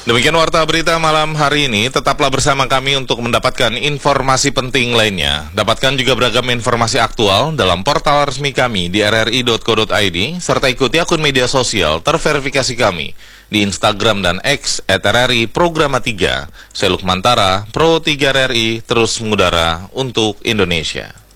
Demikian warta berita malam hari ini. Tetaplah bersama kami untuk mendapatkan informasi penting lainnya. Dapatkan juga beragam informasi aktual dalam portal resmi kami di rri.co.id, serta ikuti akun media sosial terverifikasi kami di Instagram dan X @RRI Programa 3. Saya Lukmantara, Pro 3 RRI, terus mengudara untuk Indonesia.